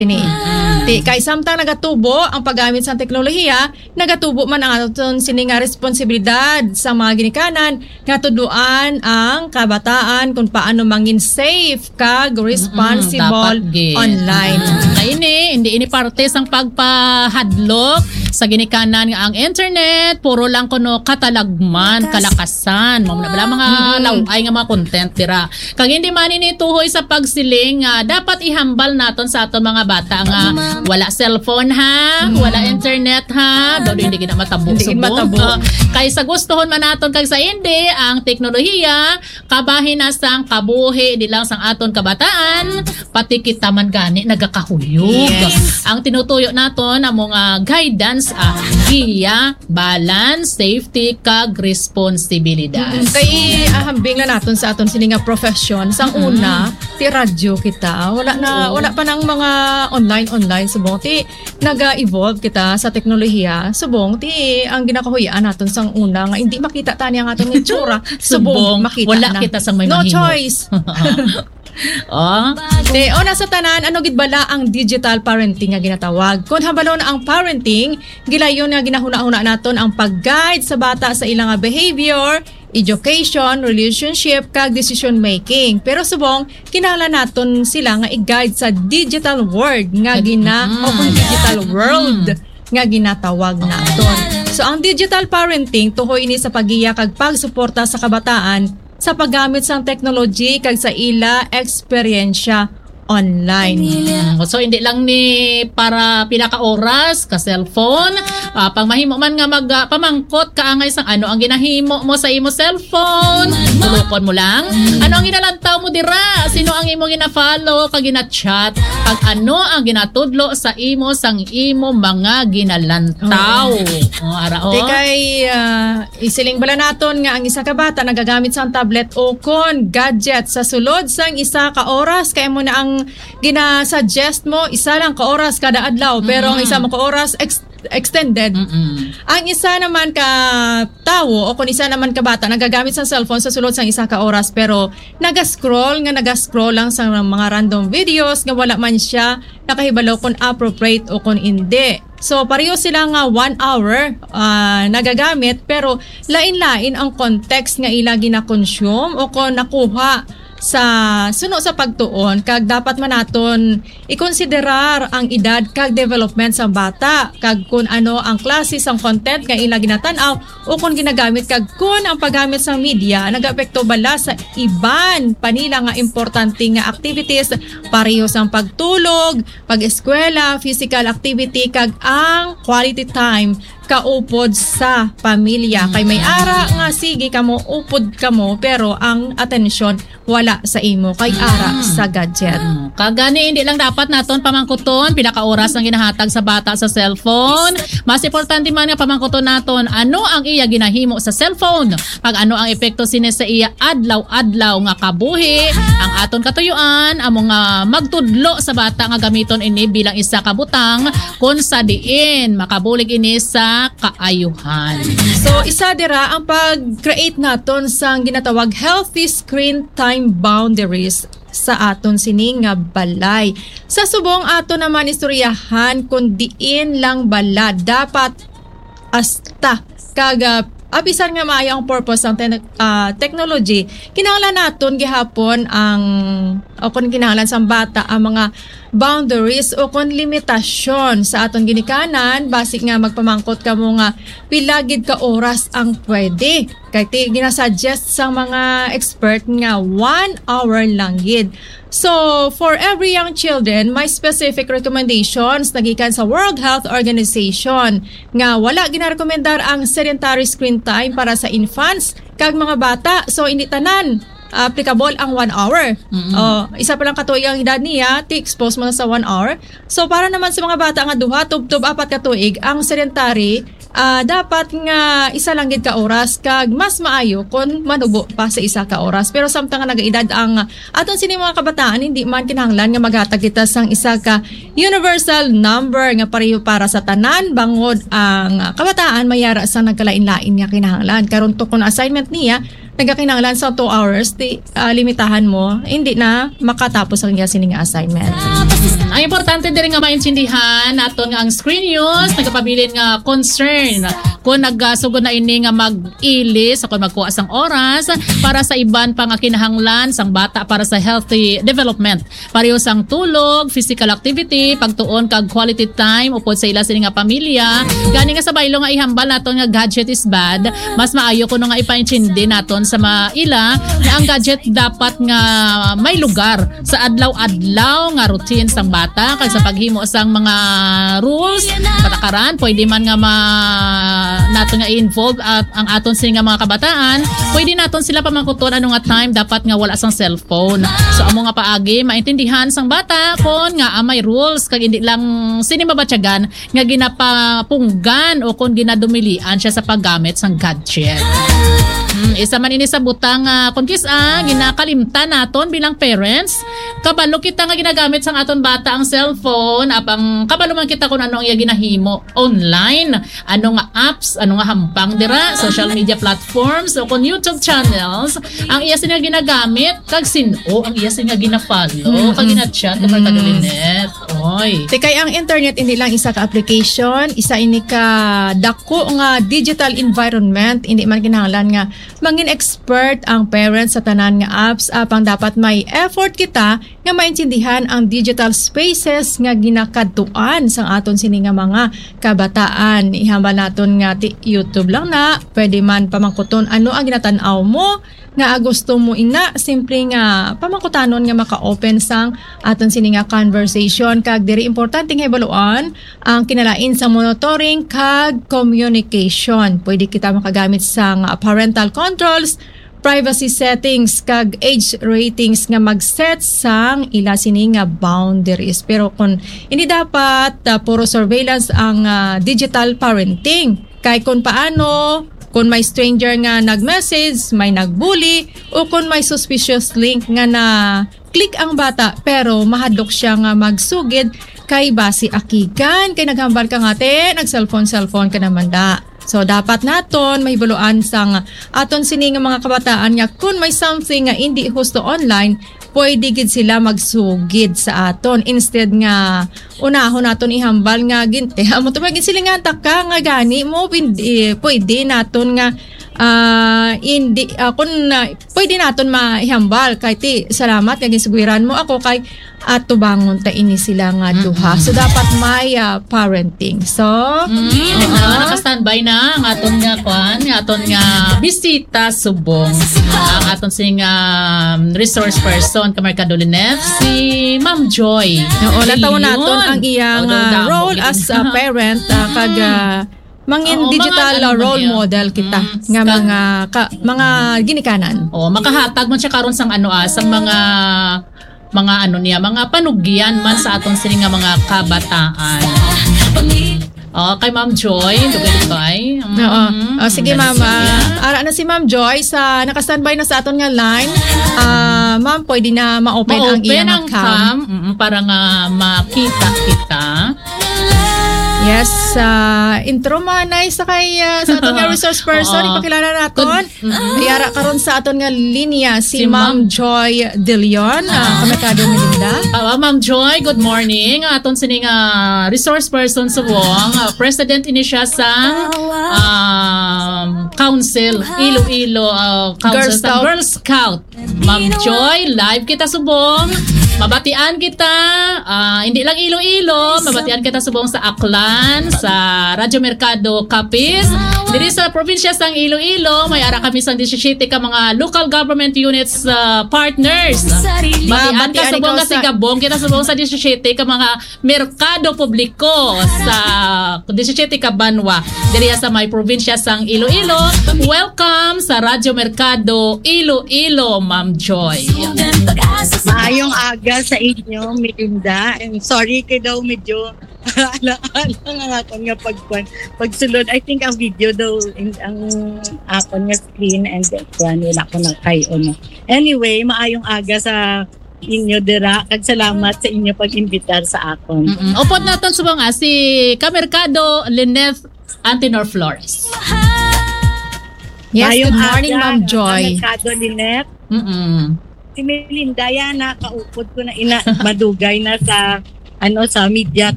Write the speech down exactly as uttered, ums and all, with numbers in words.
Ini. Ti kay samtang nagatubo ang paggamit sa teknolohiya, nagatubo man ang aton sini nga responsibilidad sa mga ginikanan nga tudloan ang kabataan kung paano mangin safe kag responsible mm, online. Na ini hindi ini parte sang pagpahadlok sa ginikanan nga ang internet puro lang kuno katalagman, kalakasan, mga mga mm-hmm. laway nga mga content dira. Kag hindi man ini tuhoy sa pagsiling nga dapat ihambal naton sa aton mga bata nga wala cellphone ha, wala internet ha, do hindi gina matabo sa matabo. Uh, kaysa gustuhon man naton kag sa hindi ang teknolohiya kabahin na sang kabuhi di lang sang aton kabataan pati kita man gani nagakahuyog. Yes. Ang tinutuyo naton ang mga guidance ah, giya, balance, safety kag responsibilidad. Mm-hmm. Kay ahambing na naton sa aton sini nga profession sang mm-hmm. una ti radyo kita wala na wala pa nang mga online online subong ti naga-evolve kita sa teknolohiya subong ti ang ginakahuyaan naton sang una nga hindi makita tani ang aton itsura subong makita wala na. Kita sang may no mahimo. Choice. Oh. Te o nasa tanan ano gid bala ang digital parenting nga ginatawag. Kun habalon ang parenting, gilayon nga ginahuna-huna naton ang pag-guide sa bata sa ilang behavior, education, relationship kag decision making. Pero subong kinahanglan naton sila nga i-guide sa digital world nga gina mm. o kung digital world nga ginatawag naton. So ang digital parenting tuhoy ini sa pagiya kag pagsuporta sa kabataan sa paggamit sa technology kag sa ila eksperyensya online. Mm, so hindi lang ni para pila ka oras ka cellphone, uh, pag mahimo man nga mag uh, pamangkot ka angay sang ano ang ginahimo mo sa imo cellphone, tulokon mo lang. Ano ang ginalantaw mo dira? Sino ang imo gina-follow kag gina-chat? Kag ano ang ginatudlo sa imo sang imo mga ginalantaw? Oh, oh ara oh. Di kay uh, isiling bala naton nga ang isa ka bata nagagamit sa tablet o kon gadget sa sulod sang isa ka oras kay mo na ang gina-suggest mo isa lang ka oras kada adlaw pero mm-hmm. ang isa mo ka oras ex- extended. Mm-hmm. Ang isa naman ka tawo o kung isa naman ka bata nagagamit sa cellphone sa sulod sang isa ka oras pero naga-scroll nga naga-scroll lang sa mga random videos nga wala man siya nakahibalo kung appropriate o kung hindi. So pareho sila nga one hour uh, nagagamit pero lain-lain ang context nga ila gina-consume o kung nakuha sa suno sa pagtuon kag dapat man naton ikonsiderar ang edad kag development sa bata kag kun ano ang klase sang content nga ila ginatan-aw o kung ginagamit kag kun ang paggamit sa media nagaapekto bala sa iban panila nga importante nga activities pareho sang pagtulog, pag-eskwela, physical activity kag ang quality time kaupod sa pamilya. Kay may ara nga sige kamo upod kamo pero ang atensyon wala sa imo kay ara sa gadget. Mm. Kagani hindi lang dapat naton pamangkuton pila ka oras ang ginahatag sa bata sa cellphone. Mas importante man nga pamangkuton naton ano ang iya ginahimo sa cellphone. Pag ano ang epekto sini sa iya adlaw-adlaw nga kabuhi, ang aton katuyuan amo nga magtudlo sa bata nga gamiton ini bilang isa ka butang kun sa diin makabulig ini sa kaayuhan. So isa dira ang pag-create naton sang ginatawag healthy screen time boundaries sa aton sining nga balay. Sa subong ato naman istoryahan kung diin lang bala dapat asta kaga abisan nga maayo ang purpose ng te- uh, technology kinahanglan naton gihapon ang o kung kinahanglan sa bata ang mga boundaries o kung limitasyon sa aton ginikanan basic nga magpamangkot ka mo nga pilagid ka oras ang pwede kay ti ginasuggest sa mga expert nga one hour lang gid. So, for every young children, may specific recommendations nagikan sa World Health Organization nga wala ginarekomendar ang sedentary screen time para sa infants kag mga bata. So, hindi tanan applicable ang one hour. Mm-hmm. Uh, isa pa lang katuig ang edad niya, ti-expose mo na sa one hour. So, para naman sa mga bata nga duha, tub-tub, apat katuig, ang sedentary, uh, dapat nga isa lang gid ka oras, kag mas maayo kung manubo pa sa isa ka oras. Pero samtang nga nag-edad ang aton sini mga kabataan, hindi man kinahanglan nga maghatag kita sang isa ka universal number nga pareho para sa tanan, bangod ang kabataan mayara sa nagkalain-lain nga kinahanglan. Karon to kun assignment niya, nagakinanglan sa two hours, di, uh, limitahan mo, hindi na makatapos ang sining assignment. Ang importante din nga maintindihan naton nga ang screen use nagapabilin nga concern kung nagsugod na ini nga mag-ilis o kung magkuha sang oras para sa iban pang kinahanglan sang bata para sa healthy development. Pareho sang tulog, physical activity, pagtuon kag quality time upod sa ila sini nga pamilya. Gani nga sa baylo nga ihambal naton nga gadget is bad, mas maayo kuno nga ipaintindi naton sa maila nga ang gadget dapat nga may lugar sa adlaw-adlaw nga routine sang bata kag sa paghimo sang mga rules patakaran pwede man nga ma nato nga i-involve at ang aton sila nga mga kabataan pwede naton sila pamangkuton ano nga time dapat nga wala sang cellphone. So amo nga paagi maintindihan sang bata kon nga amay rules kag hindi lang sini mabatyagan nga ginapapunggan o kon ginadumilian siya sa paggamit sang gadget. Hmm, isa man ini sa butang uh, kung kisa ginakalimtan naton bilang parents kabalo kita nga ginagamit sang aton bata ang cellphone apang kabalo man kita kung ano ang iya ginahimo online ano nga apps ano nga hampang dira social media platforms o kung YouTube channels ang iya sila ginagamit kag sino ang iya sila gina-follow mm-hmm. kag gina-chat mm-hmm. kag kadulinet oy tikay ang internet hindi lang isa ka application isa ini ka dako nga digital environment hindi man kinahanglan nga mangin expert ang parents sa tanan nga apps apang dapat may effort kita nga maintindihan ang digital spaces nga ginakadtuan sang aton sini nga mga kabataan. Ihambal naton nga ti YouTube lang na pwede man pamangkuton ano ang ginatan-aw mo nga gusto mo ina simple nga pamangkutanon nga maka-open sang aton sini nga conversation kag diri importante nga ibaluan ang kinalain sa monitoring kag communication. Pwede kita makagamit sang parental controls, privacy settings kag age ratings nga mag-set sang ila sini nga boundaries. Pero kung hindi dapat uh, puro surveillance ang uh, digital parenting kay kung paano kung may stranger nga nag-message, may nag-bully o kung may suspicious link nga na click ang bata pero mahadlok siya nga magsugid kay basi akigan kay naghambal ka nga te nag-cellphone cellphone ka naman da. So dapat naton may buluan sang aton sini nga mga kabataan nga kung may something nga hindi husto online pwede gid sila magsugid sa aton instead nga unahon naton ihambal nga ginte amo to magin sila nga taka nga gani mo pwede, pwede naton nga uh, hindi uh, kun uh, pwede naton maihambal kay ti salamat nga gisugwiran mo ako kay at tubangon ta ini sila nga duha. So dapat may uh, parenting. So mm-hmm. uh-huh. naka-standby na ang aton nga kwan, nga aton nga bisita subong. Ang aton sing uh, resource person kamar Kadulinet si Ma'am Joy. Oo, nataw naton ang iyang uh, role as a parent uh, kag uh, mangin Oo, digital mga, ano role model kita mm, nga mga ka, mga ginikanan. Oh, makahatag man siya karon sang ano ah, sang mga mga ano niya, mga panugyan man sa aton sini nga mga kabataan. Oh, kay Ma'am Joy, dugay bay. Oo. Mm-hmm. Oh, sige Ma'am. Uh, ara na si Ma'am Joy sa naka-standby na sa aton nga line. Uh, Ma'am, pwede na ma-open ma-open ang iyang ang account. Cam, mm, para nga makita kita. Yes, uh, intro manay sa kay uh, sa aton nga resource person ipakilala naton. Mm-hmm. Iyara karon sa aton nga linya si, si Ma'am Joy De Leon, uh, Kamerkado Melinda. Uh, Ma'am Joy, good morning. Aton sini nga resource person subong, uh, president ini siya sa um, Council Iloilo uh, Council Girl sa Girl Scout. Ma'am Joy, live kita subong. Mabatian kita, uh, hindi lang Iloilo, mabatian kita subong sa Aklan, sa Radyo Mercado Capiz. Diri sa probinsya sang Iloilo, may ara kami sang disisiete ka mga local government units uh, partners. Mabatian ka subong ka sigabong, kita subong sa disisiete ka mga merkado publiko sa disisiete ka banwa. Diri sa may probinsya sang Iloilo. Welcome sa Radyo Mercado Iloilo, Ma'am Joy. Maayong aga sa inyo, Melinda. I'm sorry kay daw medyo ala-ala nga akong nga pagkuhan. Pagsulod, I think ang video daw, ang akong nga screen and kwan, wala ko na kayo. No? Anyway, maayong aga sa inyo dira. Kag salamat sa inyo pag-imbitar sa akon. Mm-mm. Upod natin subang nga si Kamerkado Lyneth Antinor Flores. Yes, Maayong good morning, aga, Ma'am Joy. Ang Mercado Linet. Mm-mm. Si Melinda yan, nakaupod ko na ina, madugay na sa ano sa media